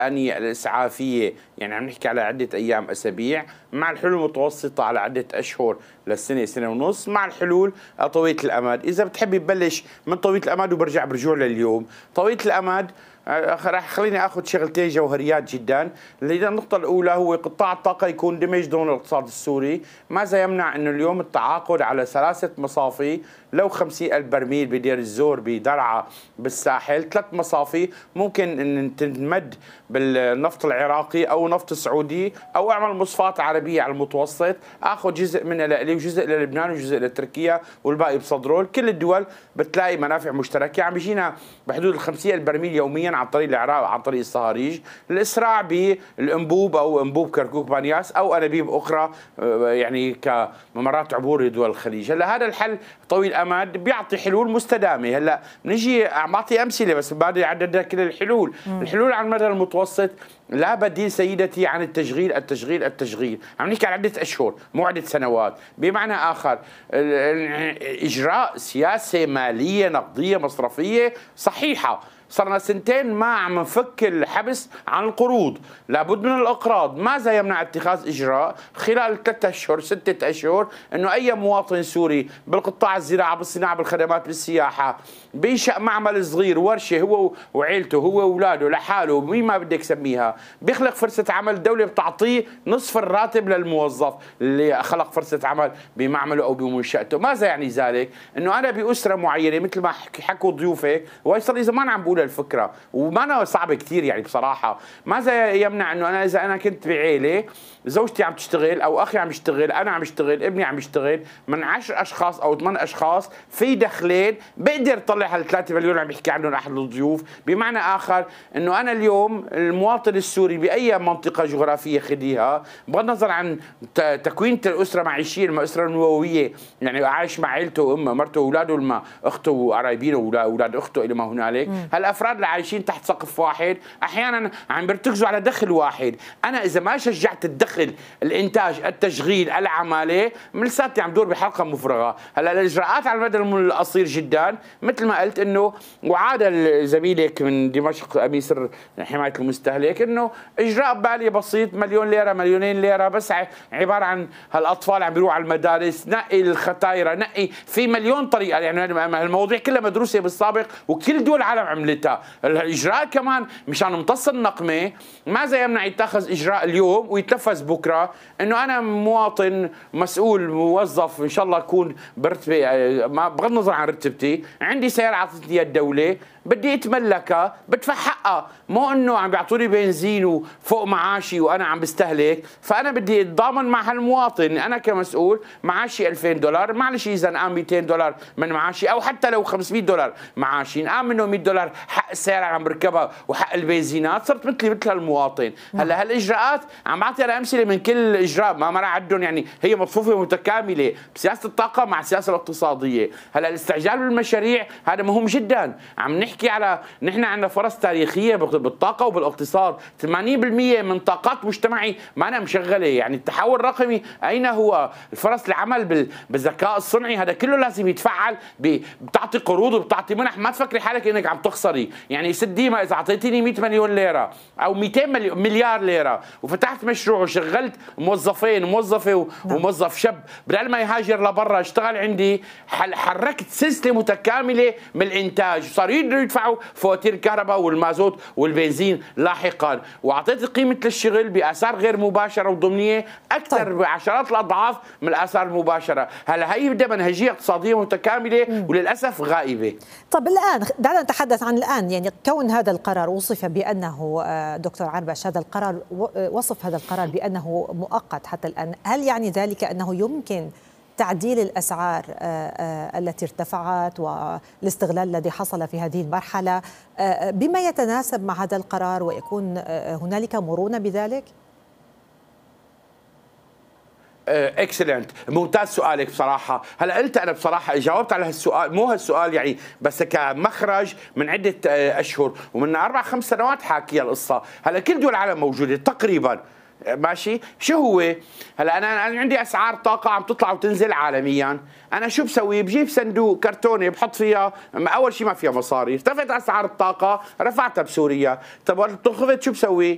الآنية الإسعافية، يعني عم نحكي على عدة أيام أسابيع، مع الحلول المتوسطة على عدة أشهر للسنة سنة ونص، مع الحلول طويلة الأمد. إذا بتحبي ببلش من طويلة الأمد برجوع لليوم. طويلة الأمد راح خليني اخذ شغلتين جوهريات جدا. النقطة الأولى هو قطاع الطاقة يكون دمج ضمن الاقتصاد السوري. ماذا يمنع انه اليوم التعاقد على 3 مصافي، لو 50,000 برميل بدير الزور بدرعا بالساحل، 3 مصافي ممكن ان تنمد بالنفط العراقي او نفط السعودي، او اعمل مصفاة عربية على المتوسط، اخذ جزء منها لإلي وجزء للبنان وجزء لتركيا والباقي بصدرول. كل الدول بتلاقي منافع مشتركة. عم بيجينا بحدود ال 50,000 برميل يوميا عن طريق العراق عن طريق الصهاريج. الاسراع بالانبوب او انبوب كركوك بانياس او انابيب اخرى يعني كممرات عبور لدول الخليج. هلا هذا الحل طويل الامد بيعطي حلول مستدامه. هلا بنجي عم بعطي امثله بس بعد عدد كل الحلول. الحلول على المدى المتوسط لا بديل سيدتي عن التشغيل التشغيل التشغيل. عم نحكي عن عده اشهر مو عده سنوات. بمعنى اخر اجراء سياسه ماليه نقديه مصرفيه صحيحه. صرنا 2 ما عم نفك الحبس عن القروض، لابد من الاقراض. ماذا يمنع اتخاذ اجراء خلال 3 اشهر 6 اشهر انه اي مواطن سوري بالقطاع الزراعه بالصناعه بالخدمات بالسياحه بينشا معمل صغير ورشه هو وعيلته هو واولاده لحاله مين ما بدك سميها، بيخلق فرصه عمل. الدوله بتعطيه نصف الراتب للموظف اللي خلق فرصه عمل بمعمله او بمنشاته. ماذا يعني ذلك؟ انه انا باسره معينه مثل ما حكوا ضيوفك، وهي صار لي زمان عم بقول الفكره وما أنا صعبه كثير يعني بصراحه. ماذا يمنع انه انا اذا انا كنت بعيله زوجتي عم تشتغل او اخي عم يشتغل انا عم يشتغل ابني عم يشتغل، من 10 اشخاص او 8 اشخاص في دخلين بقدر طلع هال 3 مليون عم يحكي عنهم احد الضيوف. بمعنى اخر انه انا اليوم المواطن السوري باي منطقه جغرافيه خديها بغض النظر عن تكوينه الاسره معيشيه الاسره النوويه، يعني عايش مع عيلته وامه مرته واولاده وما اخته وقرايبينه واولاد اخته الى ما هنالك. هالافراد اللي عايشين تحت سقف واحد احيانا عم بيرتكزوا على دخل واحد. انا اذا ما شجعت الدخل الانتاج التشغيل العماله لساتني عم دور بحلقه مفرغه. هلا الاجراءات على المدى القصير جدا مثل ما قلت انه وعاد زميلك من دمشق امين سر حمايه المستهلك انه اجراء بالي بسيط 1,000,000 ليره 2,000,000 ليره بس عباره عن هالاطفال عم بيروحوا على المدارس، نقي الختايره نقي في مليون طريقه. يعني المواضيع كلها مدروسه بالسابق وكل دول العالم عملتها. الاجراء كمان مشان نمتص النقمه ماذا يمنع يتخذ اجراء اليوم ويتنفذ بكره انه انا مواطن مسؤول موظف ان شاء الله اكون برتبه بغض النظر عن رتبتي، عندي سياره اعطتني الدوله بدي اتملكها بدفع حقها، مو انه عم بيعطوني بنزين وفوق معاشي وانا عم بستهلك. فانا بدي اتضامن مع هالمواطن انا كمسؤول معاشي 2,000 دولار معلش اذا انقام 200 دولار من معاشي او حتى لو 500 دولار معاشي انقام منه 100 دولار حق السياره عم بركبها وحق البنزينات، صرت مثل المواطن. هلا هالاجراءات عم بعطي انا امثله من كل اجراء ما راح اعدهم، يعني هي مصفوفه متكامله بسياسه الطاقه مع السياسه الاقتصاديه. هلا الاستعجال بالمشاريع هذا مهم جدا. عم نحكي على نحن عندنا فرص تاريخيه بالطاقه وبالاقتصاد. 80% من طاقات مجتمعي ما أنا مشغله. يعني التحول الرقمي اين هو؟ الفرص العمل بالذكاء الصنعي هذا كله لازم يتفعل. بتعطي قروض وبتعطي منح، ما تفكري حالك انك عم تخسري. يعني ست ديما اذا اعطيتيني 100 مليون ليره او 200 مليار ليره وفتحت مشروع وشغلت موظفين موظفه وموظف شاب بدل ما يهاجر لبرا اشتغل عندي، حركت سلسله متكامله من الانتاج، صاروا يقدروا يدفعوا فواتير الكهرباء والمازوت والبنزين لاحقا، واعطيت قيمه للشغل باثار غير مباشره وضمنيه اكثر بعشرات الاضعاف من الاثار المباشره. هلا هي بدها منهجيه اقتصاديه متكامله وللاسف غائبه. طب الان دعنا نتحدث عن الان، يعني كون هذا القرار وصف بانه دكتور عربش هذا القرار وصف هذا القرار بانه مؤقت حتى الان، هل يعني ذلك انه يمكن تعديل الأسعار التي ارتفعت والاستغلال الذي حصل في هذه المرحلة بما يتناسب مع هذا القرار ويكون هنالك مرونة بذلك؟ اكسلنت، ممتاز سؤالك بصراحه. هلا قلت انا بصراحه جاوبت على هالسؤال، مو هالسؤال يعني بس كمخرج من عده اشهر ومن 4 5 سنوات حاكيه القصه. هلا كل دول العالم موجوده تقريبا ماشي. شو هو؟ هلا انا عندي اسعار طاقه عم تطلع وتنزل عالميا، انا شو بسوي؟ بجيب صندوق كرتوني بحط فيها، اول شيء ما فيها مصاري، ارتفعت اسعار الطاقه رفعتها بسوريا. طب انخفضت شو بسوي؟